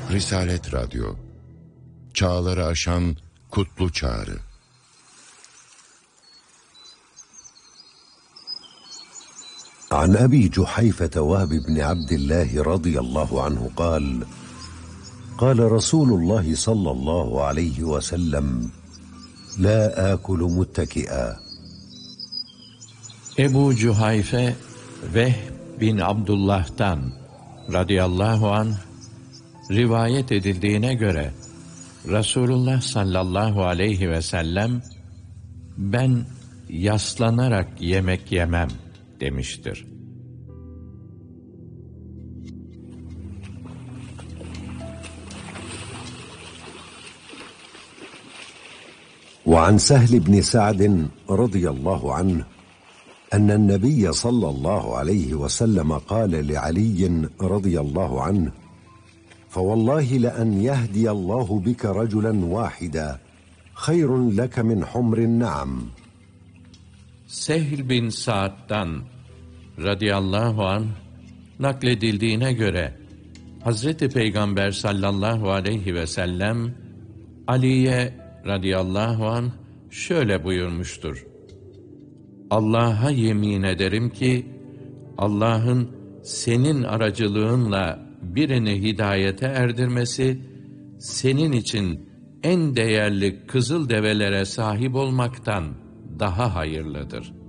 Risalet Radyo, çağları aşan kutlu çağrı. عن أبي جحيفة وهب بن عبد الله رضي الله عنه قال قال رسول الله صلى الله عليه وسلم لا آكل متكئا. Ebu Cuhayfe Vehb bin Abdullah'tan radıyallahu anh rivayet edildiğine göre Resulullah sallallahu aleyhi ve sellem ben yaslanarak yemek yemem demiştir. وعن سهل بن سعد رضي الله عنه أن النبي صلى الله عليه وسلم قال لعلي رضي الله عنه فوالله لأن يهدي الله بك رجلا واحدا خير لك من حمر النعم. Sehl bin Sa'd'dan radıyallahu anh nakledildiğine göre Hazreti Peygamber sallallahu aleyhi ve sellem Ali'ye radıyallahu anh şöyle buyurmuştur: Allah'a yemin ederim ki Allah'ın senin aracılığınla birini hidayete erdirmesi senin için en değerli kızıl develere sahip olmaktan daha hayırlıdır.